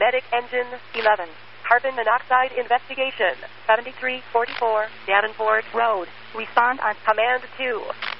Medic Engine 11. Carbon monoxide investigation. 7344 Davenport Road. Respond on Command 2.